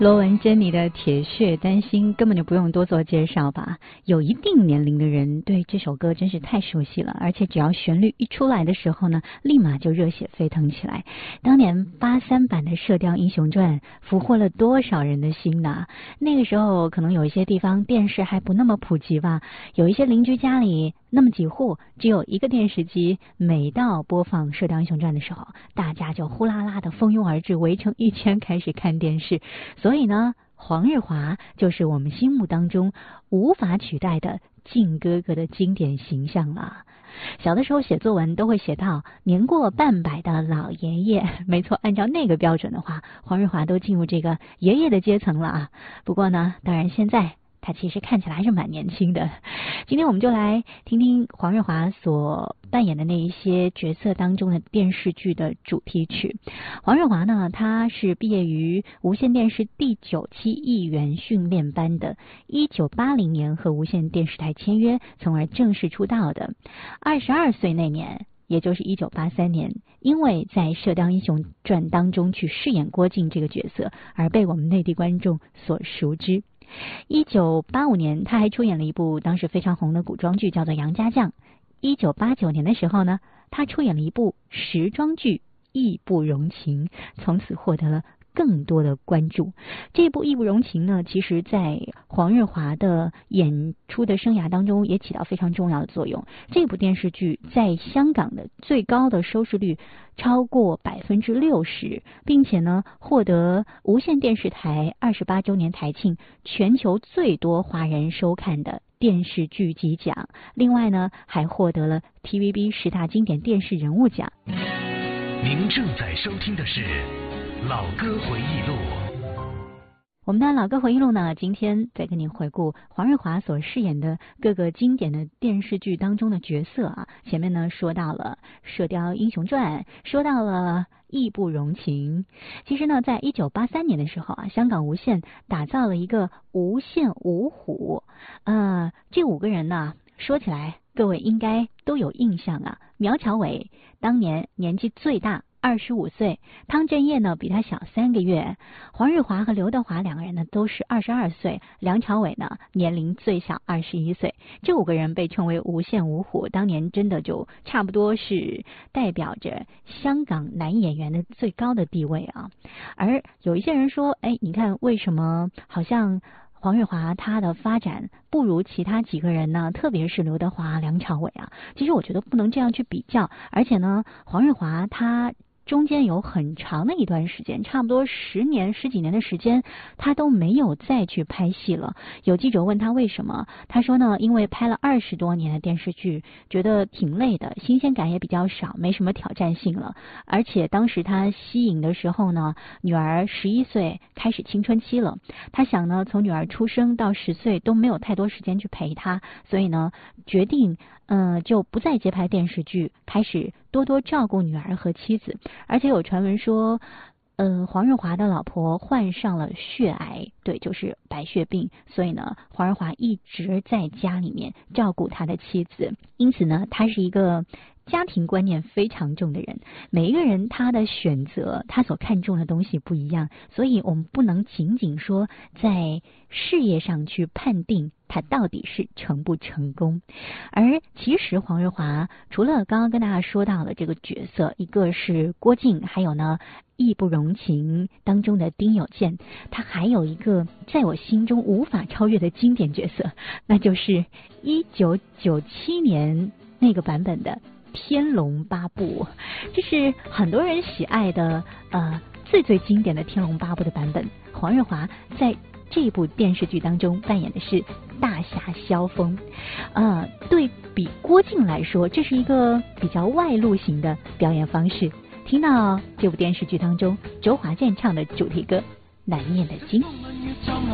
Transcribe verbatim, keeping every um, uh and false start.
罗文珍妮的铁血丹心根本就不用多做介绍吧，有一定年龄的人对这首歌真是太熟悉了，而且只要旋律一出来的时候呢，立马就热血沸腾起来。当年八三版的《射雕英雄传》俘获了多少人的心呐！那个时候可能有一些地方电视还不那么普及吧，有一些邻居家里那么几户只有一个电视机，每到播放《射雕英雄传》的时候，大家就呼啦啦的蜂拥而至，围成一圈开始看电视。所以呢，黄日华就是我们心目当中无法取代的靖哥哥的经典形象了。小的时候写作文都会写到年过半百的老爷爷，没错，按照那个标准的话，黄日华都进入这个爷爷的阶层了啊。不过呢，当然现在他其实看起来还是蛮年轻的。今天我们就来听听黄日华所扮演的那一些角色当中的电视剧的主题曲。黄日华呢，他是毕业于无线电视第九期艺员训练班的，一九八零年和无线电视台签约，从而正式出道的。二十二岁那年，也就是一九八三年，因为在《射雕英雄传》当中去饰演郭靖这个角色，而被我们内地观众所熟知。一九八五年，他还出演了一部当时非常红的古装剧，叫做《杨家将》。一九八九年的时候呢，他出演了一部时装剧《义不容情》，从此获得了更多的关注。这部《义不容情》呢，其实在黄日华的演出的生涯当中也起到非常重要的作用。这部电视剧在香港的最高的收视率超过百分之六十，并且呢，获得无线电视台二十八周年台庆全球最多华人收看的电视剧集奖。另外呢，还获得了 T V B 十大经典电视人物奖。 您正在收听的是老歌回忆录。 我们的老歌回忆录呢，今天再跟您回顾黄日华所饰演的各个经典的电视剧当中的角色啊。前面呢说到了《射雕英雄传》，说到了《义不容情》。其实呢，在一九八三年的时候啊，香港无线打造了一个无线五虎。呃，这五个人呢，说起来各位应该都有印象啊。苗侨伟当年年纪最大，二十五岁，汤镇业呢比他小三个月，黄日华和刘德华两个人呢都是二十二岁，梁朝伟呢年龄最小二十一岁。这五个人被称为无线五虎，当年真的就差不多是代表着香港男演员的最高的地位啊。而有一些人说，哎，你看为什么好像黄日华他的发展不如其他几个人呢？特别是刘德华、梁朝伟啊。其实我觉得不能这样去比较，而且呢，黄日华他中间有很长的一段时间，差不多十年十几年的时间，他都没有再去拍戏了。有记者问他为什么，他说呢，因为拍了二十多年的电视剧，觉得挺累的，新鲜感也比较少，没什么挑战性了。而且当时他息影的时候呢，女儿十一岁，开始青春期了。他想呢，从女儿出生到十岁都没有太多时间去陪她，所以呢，决定嗯、呃，就不再接拍电视剧，开始多多照顾女儿和妻子。而且有传闻说，嗯，黄日华的老婆患上了血癌，对，就是白血病，所以呢，黄日华一直在家里面照顾他的妻子，因此呢，他是一个家庭观念非常重的人。每一个人他的选择，他所看重的东西不一样，所以我们不能仅仅说在事业上去判定他到底是成不成功。而其实黄日华除了刚刚跟大家说到的这个角色，一个是郭靖，还有呢义不容情当中的丁有健，他还有一个在我心中无法超越的经典角色，那就是一九九七年那个版本的天龙八部，这是很多人喜爱的呃最最经典的天龙八部的版本。黄日华在这部电视剧当中扮演的是大侠萧峰，呃，对比郭靖来说，这是一个比较外露型的表演方式。听到这部电视剧当中周华健唱的主题歌《难念的经》。